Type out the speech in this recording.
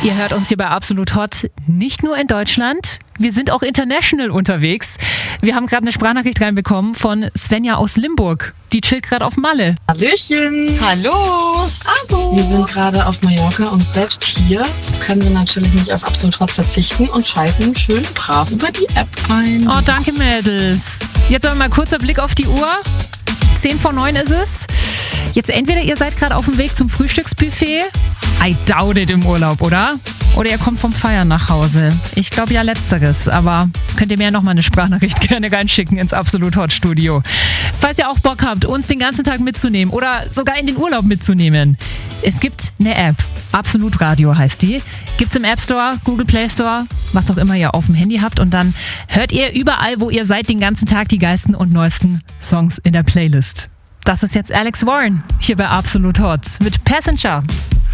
Ihr hört uns hier bei Absolut Hot nicht nur in Deutschland, wir sind auch international unterwegs. Wir haben gerade eine Sprachnachricht reinbekommen von Svenja aus Limburg. Die chillt gerade auf Malle. Hallöchen. Hallo. Wir sind gerade auf Mallorca und selbst hier können wir natürlich nicht auf Absolut Hot verzichten und schalten schön brav über die App ein. Oh, danke Mädels. Jetzt aber mal kurzer Blick auf die Uhr. 8:50 ist es. Jetzt entweder ihr seid gerade auf dem Weg zum Frühstücksbuffet. I doubt it im Urlaub, oder? Oder ihr kommt vom Feiern nach Hause. Ich glaube ja letzteres, aber könnt ihr mir ja nochmal eine Sprachnachricht gerne reinschicken ins Absolut Hot Studio. Falls ihr auch Bock habt, uns den ganzen Tag mitzunehmen oder sogar in den Urlaub mitzunehmen. Es gibt eine App, Absolut Radio heißt die. Gibt's im App Store, Google Play Store, was auch immer ihr auf dem Handy habt. Und dann hört ihr überall, wo ihr seid, den ganzen Tag die geilsten und neuesten Songs in der Playlist. Das ist jetzt Alex Warren hier bei Absolut Hot mit Passenger.